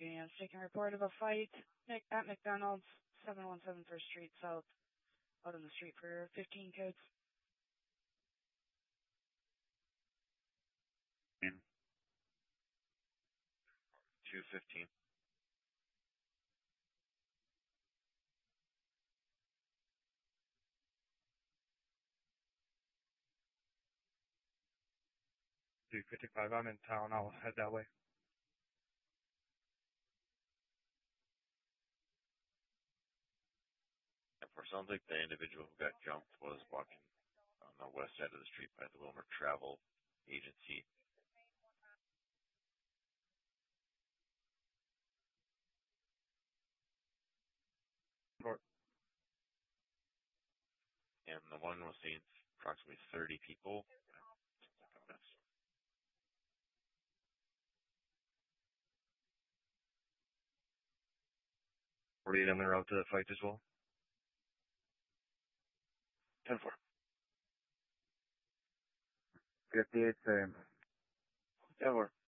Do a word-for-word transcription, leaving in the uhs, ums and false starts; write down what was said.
Units taking report of a fight at McDonald's, seven one seven First Street South, out on the street for fifteen codes. two fifteen. two fifty-five, I'm in town. I'll head that way. It sounds like the individual who got jumped was walking on the west side of the street by the Wilmer Travel Agency. And the one was seeing approximately thirty people. Sounds like a mess. Were you on the route to the fight as well? ten four. fifty-eight, same. ten four.